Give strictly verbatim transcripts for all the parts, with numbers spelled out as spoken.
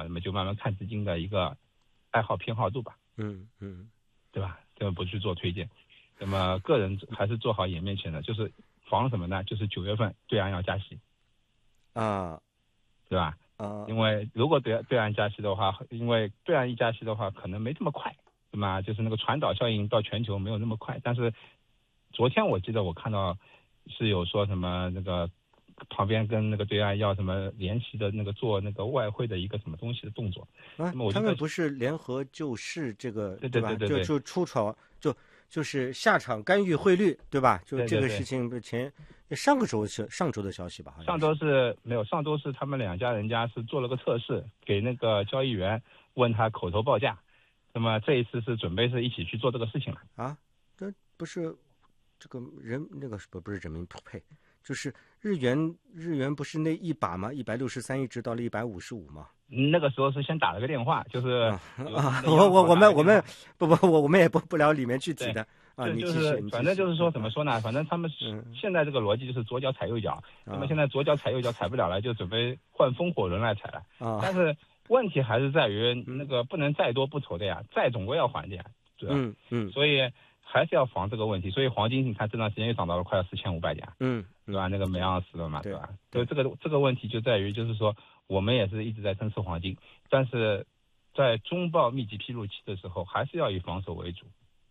那么就慢慢看资金的一个爱好偏好度吧。 嗯嗯， 对吧？这个不去做推荐。那么个人还是做好眼面前的，就是防什么呢？就是九月份对岸要加息啊， 对吧？ 啊， 因为如果对对岸加息的话，因为对岸一加息的话，可能没这么快，对吗？就是那个传导效应到全球没有那么快。但是昨天我记得我看到是有说什么那个旁边跟那个对岸要什么联系的那个做那个外汇的一个什么东西的动作。 啊， 那么我他们不是联合救市这个对对吧？ 对对对， 就就出场就就是下场干预汇率，对吧？就这个事情不前上个周是上周的消息吧？好像上周是没有，上周是他们两家人家是做了个测试，给那个交易员问他口头报价。那么这一次是准备是一起去做这个事情了啊？这不是这个人那个不不是人民呸，就是日元日元不是那一把吗？一百六十三一直到了一百五十五吗？ 那个时候是先打了个电话，就是啊，啊我我我们我们不不我我们也不不聊里面具体的啊，你继续， 反正就是说怎么说呢？反正他们现在这个逻辑就是左脚踩右脚，那么现在左脚踩右脚踩不了了，就准备换风火轮来踩了。啊，但是问题还是在于那个不能债多不愁的呀，债总归要还的呀，对吧？ 嗯嗯， 所以还是要防这个问题。所以黄金你看这段时间又涨到了快要四千五百点， 嗯， 对吧？那个每盎司了嘛， 对吧？所以这个这个问题就在于就是说我们也是一直在增持黄金，但是在中报密集披露期的时候，还是要以防守为主。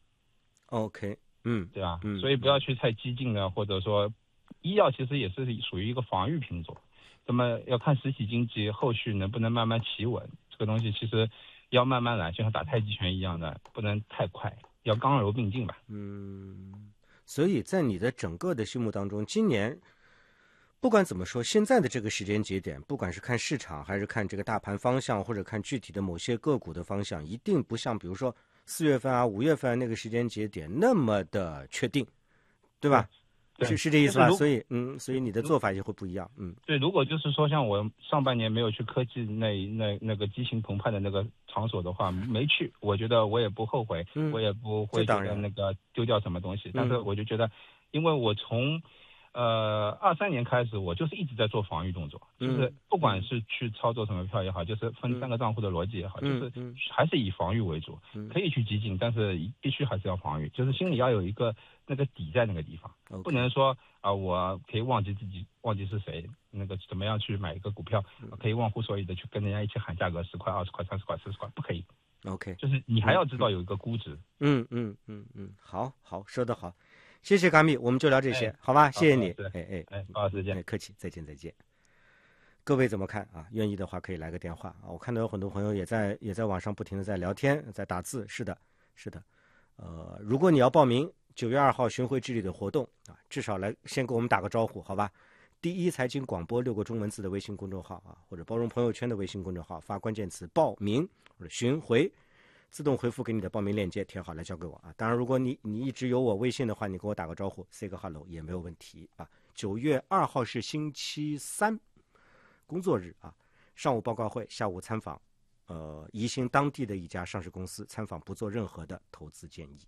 OK， 嗯， 对吧？ 嗯， 所以不要去太激进的，或者说，医药其实也是属于一个防御品种。那么要看实体经济后续能不能慢慢企稳，这个东西其实要慢慢来，就像打太极拳一样的，不能太快，要刚柔并进吧。 嗯，所以在你的整个的心目当中，今年不管怎么说，现在的这个时间节点，不管是看市场，还是看这个大盘方向，或者看具体的某些个股的方向，一定不像比如说四月份啊、五月份、啊、那个时间节点那么的确定，对吧？ 对是是这意思吧？所以嗯，所以你的做法也会不一样。嗯， 对，如果就是说像我上半年没有去科技那那那个激情澎湃的那个场所的话，没去，我觉得我也不后悔， 嗯、 我也不会觉得那个丢掉什么东西。但是我就觉得，因为我从呃，二三年开始，我就是一直在做防御动作，就是不管是去操作什么票也好，就是分三个账户的逻辑也好，就是还是以防御为主，可以去激进，但是必须还是要防御，就是心里要有一个那个底在那个地方，不能说啊，我可以忘记自己，忘记是谁，那个怎么样去买一个股票，可以忘乎所以的去跟人家一起喊价格十块、二十块、三十块、四十块，不可以。 OK， 就是你还要知道有一个估值。 嗯嗯嗯嗯，好好说得好。谢谢卡米，我们就聊这些，哎、好吧？谢谢你，哎哎哎，不好时间， 哎，客气，再见再见。各位怎么看啊？愿意的话可以来个电话啊！我看到有很多朋友也在也在网上不停的在聊天，在打字。是的，是的。呃，如果你要报名九月二号巡回之旅的活动啊，至少来先给我们打个招呼，好吧？第一财经广播六个中文字的微信公众号啊，或者包容朋友圈的微信公众号，发关键词报名或者巡回。自动回复给你的报名链接，填好来交给我啊！当然，如果你你一直有我微信的话，你给我打个招呼 ，say 个 hello 也没有问题啊。九月二号是星期三，工作日啊，上午报告会，下午参访，呃，宜兴当地的一家上市公司，参访不做任何的投资建议。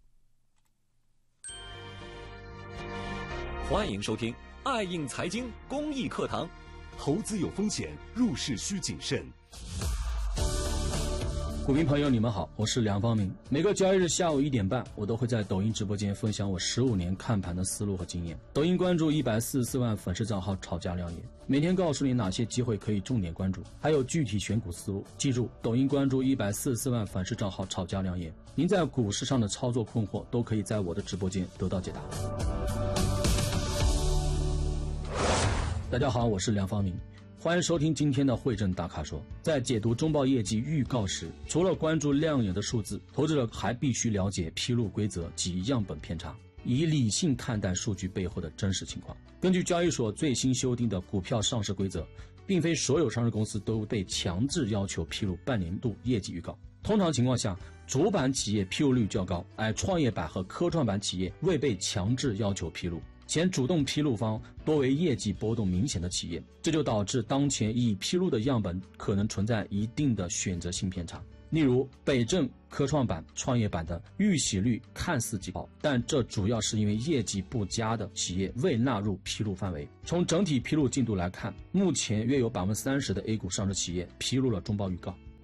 欢迎收听爱应财经公益课堂， 投资有风险，入市需谨慎。 股民朋友，你们好，我是梁方明。每个交易日下午一点半，我都会在抖音直播间分享我十五年看盘的思路和经验。抖音关注一百四十四万粉丝账号炒价亮眼，每天告诉你哪些机会可以重点关注，还有具体选股思路。记住，抖音关注一百四十四万粉丝账号炒价亮眼，您在股市上的操作困惑都可以在我的直播间得到解答。大家好，我是梁方明。欢迎收听今天的汇证大咖说。在解读中报业绩预告时，除了关注亮眼的数字，投资者还必须了解披露规则及样本偏差，以理性看待数据背后的真实情况。根据交易所最新修订的股票上市规则，并非所有上市公司都被强制要求披露半年度业绩预告。通常情况下，主板企业披露率较高，而创业板和科创板企业未被强制要求披露。且主动披露方多为业绩波动明显的企业，这就导致当前已披露的样本可能存在一定的选择性偏差。例如北证、科创板、创业板的预喜率看似极高，但这主要是因为业绩不佳的企业未纳入披露范围。从整体披露进度来看，目前约有 百分之三十 的 A 股上市企业披露了中报预告，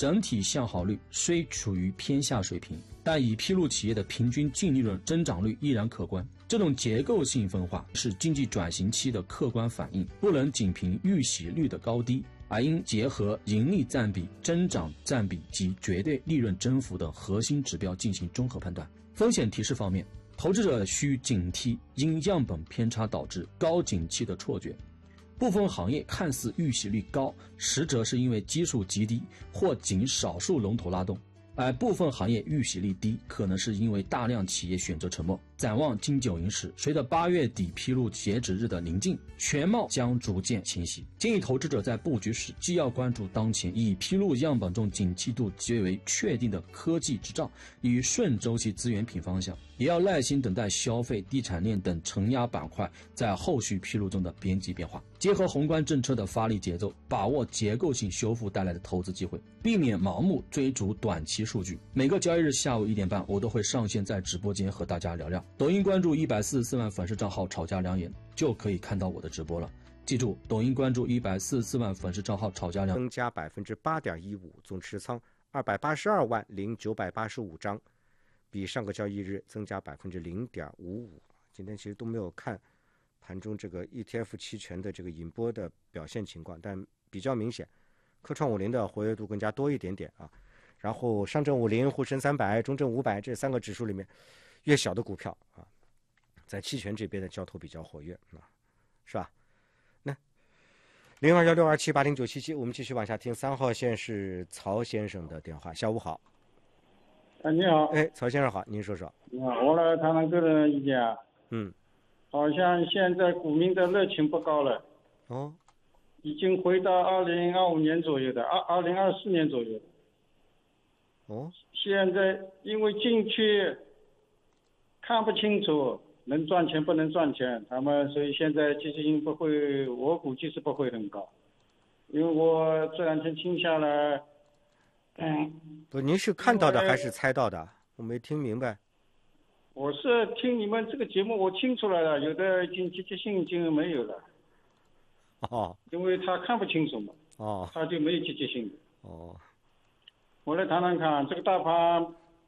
整体向好率虽处于偏下水平，但已披露企业的平均净利润增长率依然可观。这种结构性分化是经济转型期的客观反应，不能仅凭预喜率的高低，而应结合盈利占比、增长占比及绝对利润增幅等核心指标进行综合判断。风险提示方面，投资者需警惕因样本偏差导致高景气的错觉。部分行业看似预喜率高，实则是因为基数极低或仅少数龙头拉动，而部分行业预喜率低，可能是因为大量企业选择沉没。展望金九银时，随着八月底披露截止日的临近，全貌将逐渐清晰。建议投资者在布局时，既要关注当前已披露样本中景气度极为确定的科技制造与顺周期资源品方向，也要耐心等待消费、地产链等承压板块在后续披露中的边际变化，结合宏观政策的发力节奏，把握结构性修复带来的投资机会，避免盲目追逐短期数据。每个交易日下午一点半，我都会上线在直播间和大家聊聊。抖音关注一百四十四万粉丝账号吵架良言，就可以看到我的直播了。记住，抖音关注一百四十四万粉丝账号吵架良言。 增加百分之八点一五，总持仓二百八十二万零九百八十五张，比上个交易日增加百分之零点五五。今天其实都没有看盘中这个 E T F 期权的这个引波的表现情况，但比较明显，科创五零的活跃度更加多一点点啊。然后上证五零、沪深三百、中证五百这三个指数里面，越小的股票啊，在期权这边的交投比较活跃啊，是吧？那零二幺六二七八零九七七，我们继续往下听。三号线是曹先生的电话，下午好。 哎，你好。 哎，曹先生好，您说说。 你好，我来谈谈个人意见啊。 嗯。 好像现在股民的热情不高了。 哦。 已经回到二零二五年左右的，二二零二四年左右。 哦。 现在因为进去看不清楚能赚钱不能赚钱，他们所以现在积极性不会，我估计是不会很高。因为我这两天听下来，嗯， 不，您是看到的还是猜到的？我没听明白。 我是听你们这个节目，我听出来了，有的已经积极性已经没有了。 哦。 因为他看不清楚嘛。 哦。 他就没有积极性。 哦。 我来谈谈看，这个大盘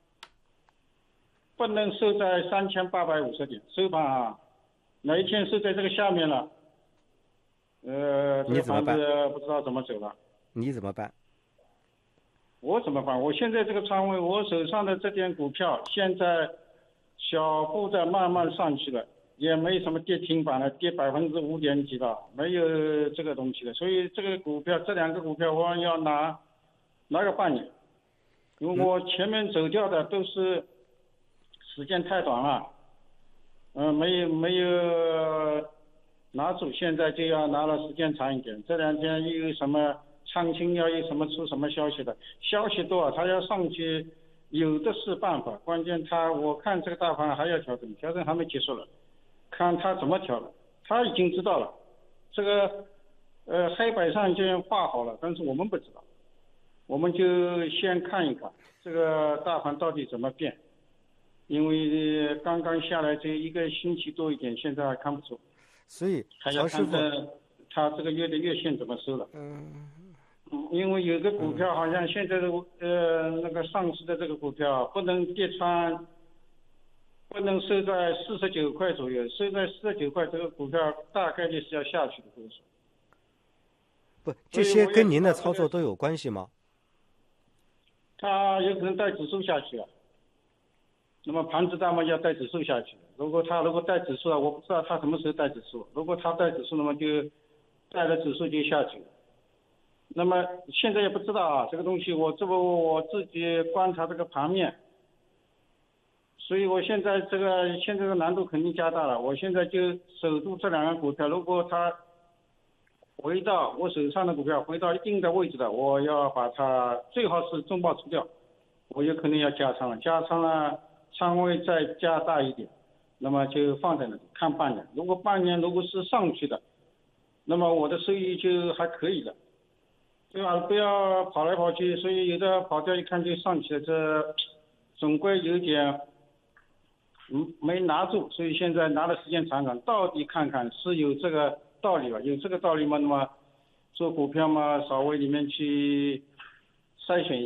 不能收在三千八百五十点，收盘啊，哪一天收在这个下面了，呃，这个盘子不知道怎么走了。 你怎么办？ 我怎么办？我现在这个仓位，我手上的这点股票，现在小幅在慢慢上去了，也没什么跌停板了，跌百分之五点几了，没有这个东西了。所以这个股票，这两个股票我要拿拿个半年，因为我前面走掉的都是时间太短了，嗯、呃，没有没有拿住，现在就要拿了时间长一点。这两天又有什么昌兴要有什么出什么消息的，消息多，他要上去有的是办法。关键他我看这个大盘还要调整，调整还没结束了，看他怎么调了。他已经知道了，这个呃黑板上已经画好了，但是我们不知道，我们就先看一看这个大盘到底怎么变。因为刚刚下来这一个星期多一点，现在还看不出， 所以还要看着他这个月的月线怎么收了。 嗯， 因为有个股票好像现在的呃那个上市的这个股票不能跌穿，不能收在四十九块左右，收在四十九块，这个股票大概率是要下去的，都是。 不，这些跟您的操作都有关系吗？ 它有可能带指数下去了。那么盘子大嘛要带指数下去，如果他如果带指数啊，我不知道他什么时候带指数。如果他带指数，那么就带了指数就下去了。那么现在也不知道啊，这个东西我这不我自己观察这个盘面，所以我现在这个现在的难度肯定加大了。我现在就守住这两个股票，如果它回到我手上的股票回到一定的位置的，我要把它最好是中报出掉，我有可能要加仓了，加仓了。仓位再加大一点，那么就放在那里看半年。如果半年如果是上去的，那么我的收益就还可以了，对吧？不要跑来跑去，所以有的跑掉一看就上去了，这总归有点嗯没拿住，所以现在拿的时间长长，到底看看是有这个道理吧？有这个道理吗？那么做股票嘛，稍微里面去筛选一下。